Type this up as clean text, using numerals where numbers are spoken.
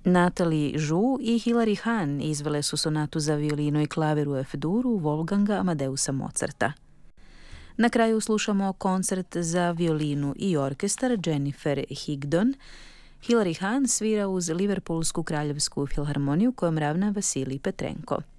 Natalie Zhu i Hilary Hahn izvele su sonatu za violinu i klavir u F-duru Wolfganga Amadeusa Mozarta. Na kraju slušamo koncert za violinu i orkestar Jennifer Higdon. Hilary Hahn svira uz Liverpoolsku kraljevsku filharmoniju kojom ravna Vasilij Petrenko.